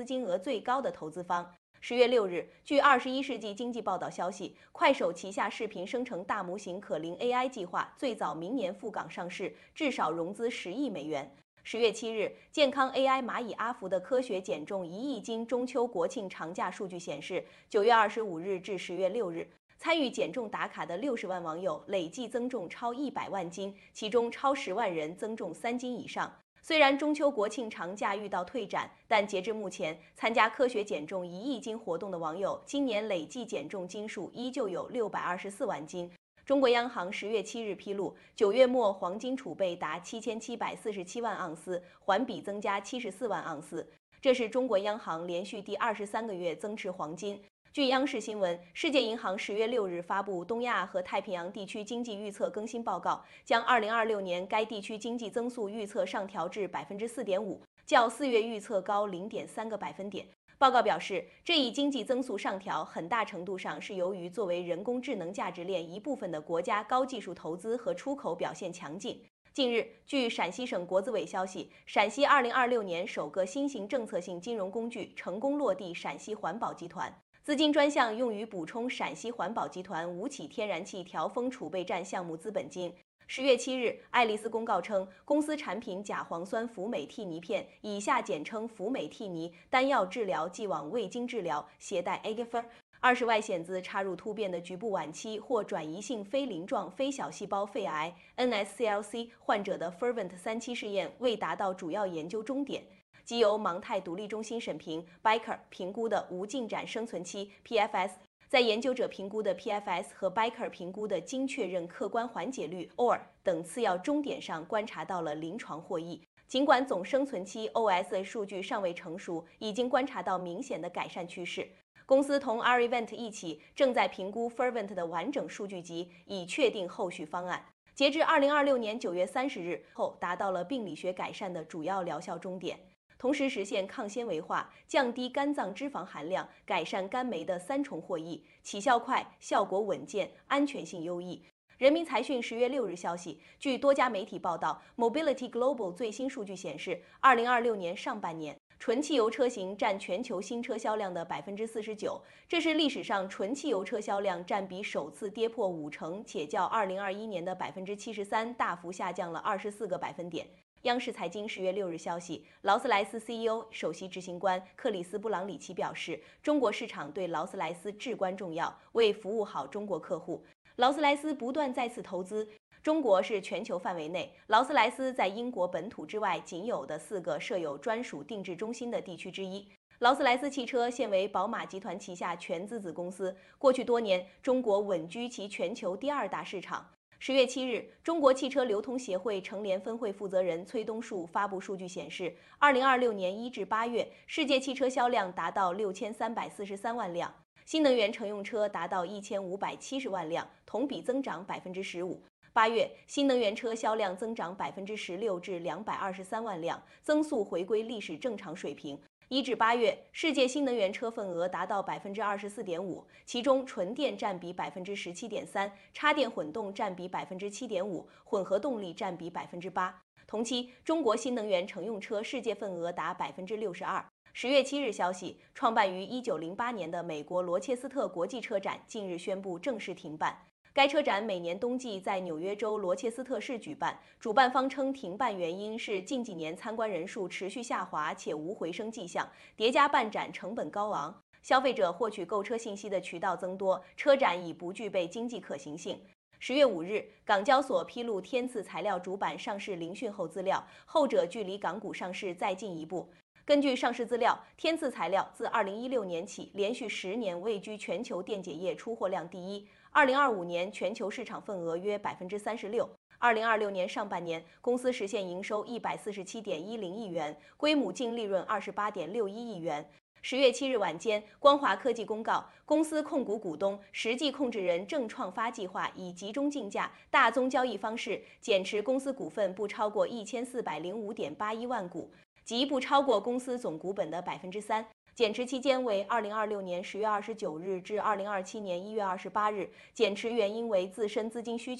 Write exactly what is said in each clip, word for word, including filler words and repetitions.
金额最高的投资方。十月六日，据《二十一世纪经济报道》消息，快手旗下视频生成大模型可伶 A I 计划最早明年赴港上市，至少融资十亿美元。十月七日，健康 A I 蚂蚁阿福的科学减重一亿斤中秋国庆长假数据显示，九月二十五日至十月六日，参与减重打卡的六十万网友累计增重超一百万斤，其中超十万人增重三斤以上。虽然中秋国庆长假遇到退展，但截至目前，参加科学减重一亿斤活动的网友，今年累计减重斤数依旧有六百二十四万斤。中国央行十月七日披露，九月末黄金储备达七千七百四十七万盎司，环比增加七十四万盎司，这是中国央行连续第二十三个月增持黄金。据央视新闻，世界银行十月六日发布东亚和太平洋地区经济预测更新报告，将二零二六年该地区经济增速预测上调至百分之四点五，较四月预测高零点三个百分点。报告表示，这一经济增速上调很大程度上是由于作为人工智能价值链一部分的国家高技术投资和出口表现强劲。近日，据陕西省国资委消息，陕西二零二六年首个新型政策性金融工具成功落地陕西环保集团。资金专项用于补充陕西环保集团吴起天然气调峰储备站项目资本金。十月七日，爱丽丝公告称，公司产品甲磺酸辅美替尼片（以下简称辅美替尼）单药治疗既往未经治疗携带 A G F R 二十外显子插入突变的局部晚期或转移性非鳞状非小细胞肺癌 N S C L C 患者的 Fervent 三期试验未达到主要研究终点。即由芒泰独立中心审评 B I C R 评估的无进展生存期 P F S， 在研究者评估的 P F S 和 B I C R 评估的经确认客观缓解率 O R 等次要终点上观察到了临床获益。尽管总生存期 O S A 数据尚未成熟，已经观察到明显的改善趋势。公司同 R-Event 一起正在评估 Fervent 的完整数据集，以确定后续方案。截至二零二六年九月三十日后，达到了病理学改善的主要疗效终点。同时实现抗纤维化、降低肝脏脂肪含量、改善肝酶的三重获益，起效快、效果稳健、安全性优异。人民财讯十月六日消息，据多家媒体报道 ，Mobility Global 最新数据显示，二零二六年上半年，纯汽油车型占全球新车销量的百分之四十九，这是历史上纯汽油车销量占比首次跌破五成，且较二零二一年的百分之七十三大幅下降了二十四个百分点。央视财经十月六日消息，劳斯莱斯 C E O 首席执行官克里斯布朗里奇表示，中国市场对劳斯莱斯至关重要，为服务好中国客户，劳斯莱斯不断再次投资。中国是全球范围内劳斯莱斯在英国本土之外仅有的四个设有专属定制中心的地区之一。劳斯莱斯汽车现为宝马集团旗下全资子公司，过去多年，中国稳居其全球第二大市场。十月七日，中国汽车流通协会成联分会负责人崔东树发布数据显示，二零二六年一至八月，世界汽车销量达到六千三百四十三万辆，新能源乘用车达到一千五百七十万辆，同比增长百分之十五。八月，新能源车销量增长百分之十六至两百二十三万辆，增速回归历史正常水平。一至八月，世界新能源车份额达到百分之二十四点五，其中纯电占比百分之十七点三，插电混动占比百分之七点五，混合动力占比百分之八。同期，中国新能源乘用车世界份额达百分之六十二。十月七日消息，创办于一九零八年的美国罗切斯特国际车展近日宣布正式停办。该车展每年冬季在纽约州罗切斯特市举办，主办方称停办原因是近几年参观人数持续下滑且无回升迹象，叠加办展成本高昂，消费者获取购车信息的渠道增多，车展已不具备经济可行性。十月五日，港交所披露天赐材料主板上市聆讯后资料，后者距离港股上市再进一步。根据上市资料，天赐材料自二零一六年起连续十年位居全球电解液出货量第一，二零二五年全球市场份额约百分之三十六。二零二六年上半年，公司实现营收一百四十七点一零亿元，归母净利润二十八点六一亿元。十月七日晚间，光华科技公告，公司控股股东、实际控制人正创发计划以集中竞价、大宗交易方式减持公司股份不超过一千四百零五点八一万股，即不超过公司总股本的百分之三。减持期间为二零二六年十月二十九日至二零二七年一月二十八日，减持原因为自身资金需求。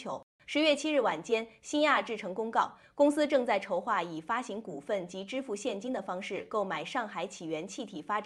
十月七日晚间，新亚制成公告，公司正在筹划以发行股份及支付现金的方式购买上海起源气体发展